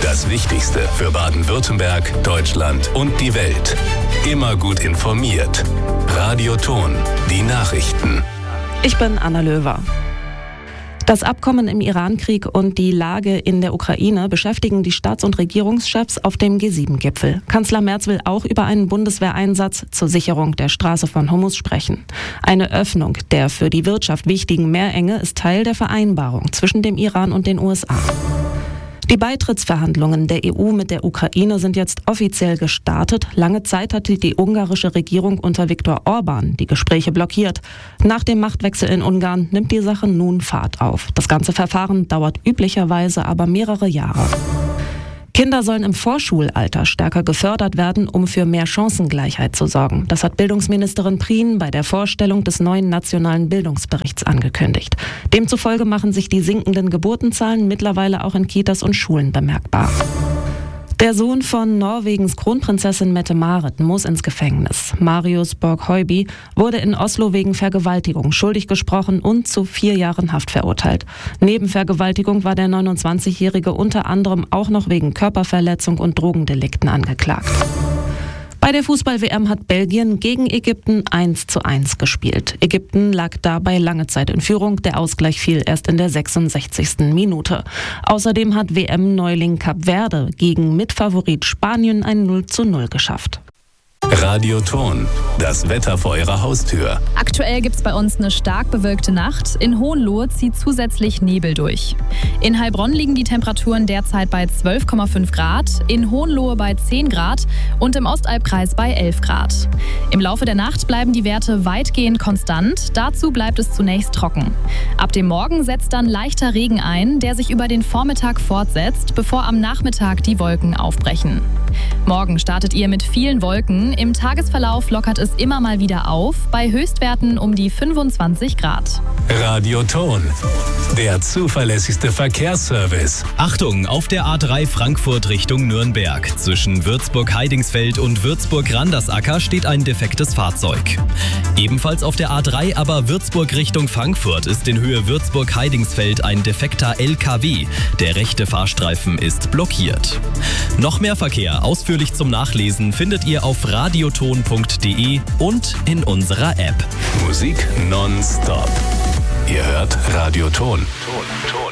Das Wichtigste für Baden-Württemberg, Deutschland und die Welt. Immer gut informiert. Radio Ton, die Nachrichten. Ich bin Anna Löwer. Das Abkommen im Iran-Krieg und die Lage in der Ukraine beschäftigen die Staats- und Regierungschefs auf dem G7-Gipfel. Kanzler Merz will auch über einen Bundeswehreinsatz zur Sicherung der Straße von Hormuz sprechen. Eine Öffnung der für die Wirtschaft wichtigen Meerenge ist Teil der Vereinbarung zwischen dem Iran und den USA. Die Beitrittsverhandlungen der EU mit der Ukraine sind jetzt offiziell gestartet. Lange Zeit hatte die ungarische Regierung unter Viktor Orban die Gespräche blockiert. Nach dem Machtwechsel in Ungarn nimmt die Sache nun Fahrt auf. Das ganze Verfahren dauert üblicherweise aber mehrere Jahre. Kinder sollen im Vorschulalter stärker gefördert werden, um für mehr Chancengleichheit zu sorgen. Das hat Bildungsministerin Prien bei der Vorstellung des neuen nationalen Bildungsberichts angekündigt. Demzufolge machen sich die sinkenden Geburtenzahlen mittlerweile auch in Kitas und Schulen bemerkbar. Der Sohn von Norwegens Kronprinzessin Mette-Marit muss ins Gefängnis. Marius Borg-Høiby wurde in Oslo wegen Vergewaltigung schuldig gesprochen und zu 4 Jahren Haft verurteilt. Neben Vergewaltigung war der 29-Jährige unter anderem auch noch wegen Körperverletzung und Drogendelikten angeklagt. Bei der Fußball-WM hat Belgien gegen Ägypten 1:1 gespielt. Ägypten lag dabei lange Zeit in Führung. Der Ausgleich fiel erst in der 66. Minute. Außerdem hat WM-Neuling Kap Verde gegen Mitfavorit Spanien ein 0:0 geschafft. Radio Ton, das Wetter vor Ihrer Haustür. Aktuell gibt es bei uns eine stark bewölkte Nacht. In Hohenlohe zieht zusätzlich Nebel durch. In Heilbronn liegen die Temperaturen derzeit bei 12,5 Grad, in Hohenlohe bei 10 Grad und im Ostalbkreis bei 11 Grad. Im Laufe der Nacht bleiben die Werte weitgehend konstant. Dazu bleibt es zunächst trocken. Ab dem Morgen setzt dann leichter Regen ein, der sich über den Vormittag fortsetzt, bevor am Nachmittag die Wolken aufbrechen. Morgen startet ihr mit vielen Wolken. Im Tagesverlauf lockert es immer mal wieder auf, bei Höchstwerten um die 25 Grad. Radio Ton, der zuverlässigste Verkehrsservice. Achtung, auf der A3 Frankfurt Richtung Nürnberg. Zwischen Würzburg-Heidingsfeld und Würzburg-Randersacker steht ein defektes Fahrzeug. Ebenfalls auf der A3, aber Würzburg Richtung Frankfurt, ist in Höhe Würzburg-Heidingsfeld ein defekter LKW. Der rechte Fahrstreifen ist blockiert. Noch mehr Verkehr ausführlich zum Nachlesen findet ihr auf radioton.de und in unserer App. Musik nonstop. Ihr hört Radio Ton.